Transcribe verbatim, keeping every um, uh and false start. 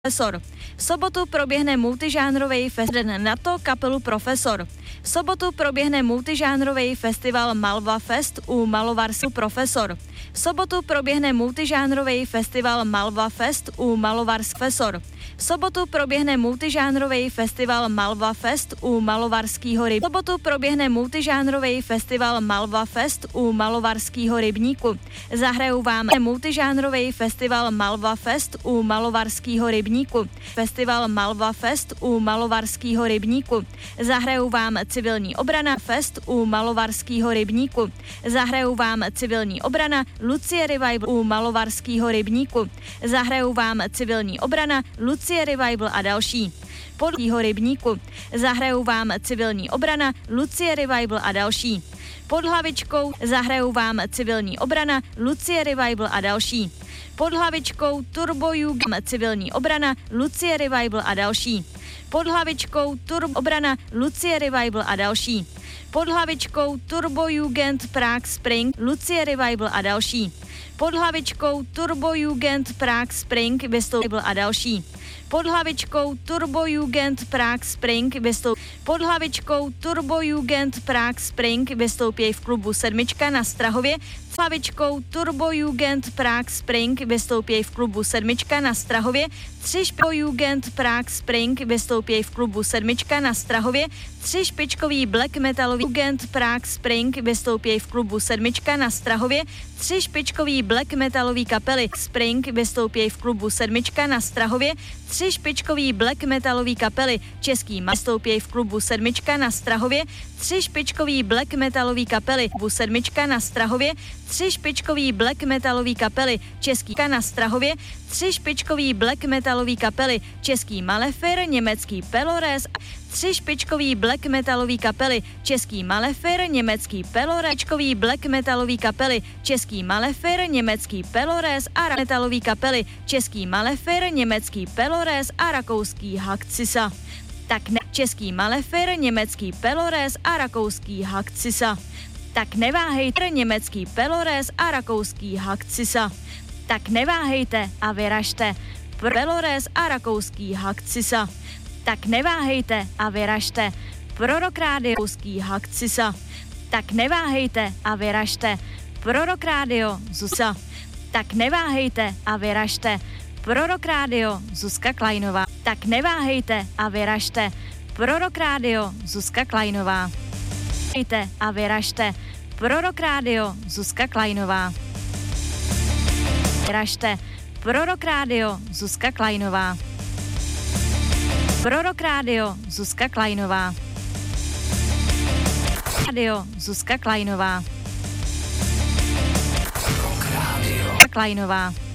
Profesor. V sobotu proběhne multižánrový festival na to kapelu Profesor. V sobotu proběhne multižánrový festival Malva Fest u malovarského Profesor. V sobotu proběhne multižánrový festival Malva Fest u malovarského Profesor. V sobotu proběhne multižánrový festival Malva Fest u malovarského rybníku. V sobotu proběhne multižánrový festival Malva Fest u malovarského rybníku. Zahrajou vám multižánrový festival Malva Fest u malovarského rybníku. Festival Malva Fest u malovarského rybníku. Zahrajou vám civilní obrana Fest u malovarského rybníku. Zahrajou vám civilní obrana Lucie Revival u malovarského rybníku. Zahrajou vám civilní obrana Lucie Revival a další. Podlího rybníku. Zahrajou vám civilní obrana Lucie Revival a další. Pod hlavičkou zahrajou vám civilní obrana Lucie Revival a další. Pod hlavičkou Turbo Jugend civilní obrana Lucie Revival a další. Pod hlavičkou Turbo obrana Lucie Revival a další. Pod hlavičkou Turbo Jugend Prague Spring Lucie Revival a další. Pod hlavičkou Turbo Jugend Prague Spring vystoupil a další. Pod hlavičkou Turbo Jugend Prague Spring vystoupí. Pod hlavičkou Turbo Jugend Prague Spring vystoupí v klubu Sedmička na Strahově. S hlavičkou Turbo Jugend Prague Spring vystoupí v klubu Sedmička na Strahově. Tři špičkový Jugend Prague Spring vystoupí v klubu Sedmička na Strahově. Tři špičkový black metalový Jugend Prague Spring vystoupí v klubu Sedmička na Strahově. Tři špičkový black metalový kapely Spring vystoupí v klubu Sedmička na Strahově. Tři špičkový black metalový kapely Český vystoupí v klubu Sedmička na Strahově. Tři špičkový black metalový kapely klubu Sedmička na Strahově. Tři špičkový black metalový kapely Český na Strahově. Tři špičkový black metalový kapely Český Malefer, německý Pelores. Tři špičkový black metalový kapely Český Malefer, německý Pelores. Špičkový black metalový kapely Český Malefer, německý Pelores a metalový kapely Český Malefer, německý Pelores a rakouský Hakcisa. Tak ne, Český Malefer, německý Pelores a rakouský Hakcisa. Tak neváhejte, německý Pelores a rakouský Hakcisa. Tak neváhejte a vyražte. Pelores a rakouský Hakcisa. Tak neváhejte a vyražte. Prorok rádio rakouský Hakcisa. Tak neváhejte a vyražte. Prorok rádio Zusa. Tak neváhejte a vyražte. Prorok rádio Zuzka Klajnová. Tak neváhejte a vyražte. Prorok rádio Zuzka Klajnová. Neváhejte a vyražte. Prorok rádio Zuzka Klajnová. Vyražte. Prorok rádio Zuzka Klajnová. Prorok rádio Zuzka Klajnová. Rádio Zuzka Klajnová. Klajnová.